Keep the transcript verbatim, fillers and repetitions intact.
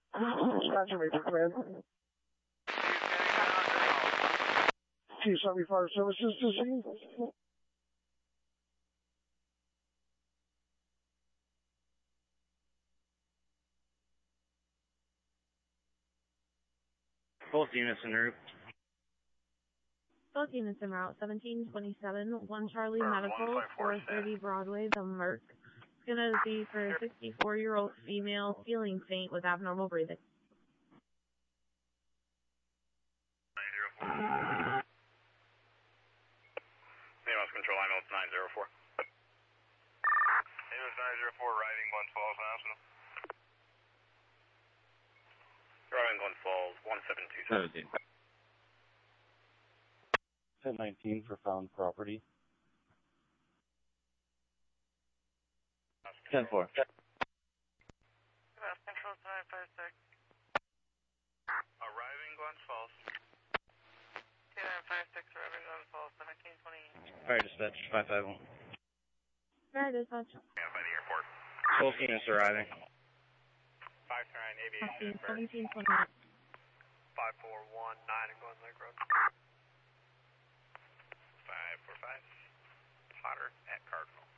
Dispatcher may be command. T seventy-five services to scene. Both units en route. Both units en route, seventeen twenty-seven, one Charlie Medical, four thirty Broadway, the Merc. It's going to be for a sixty-four-year-old female feeling faint with abnormal breathing. Ambulance control, ambulance nine zero four. Ambulance nine zero four, arriving Glens Falls Hospital. Arriving Glens Falls, one seven two seven. ten nineteen for found property. ten four. Ambulance control, nine five six. Arriving Glens Falls. two nine five six, arriving Glens Falls, seventeen twenty-eight. Fire dispatch, five five one. Fire dispatch. Yeah, by the airport. Both units arriving. five nine aviation. seventeen twenty-eight. five four one nine and Glen Lake Road. five four five. Potter at Cardinal.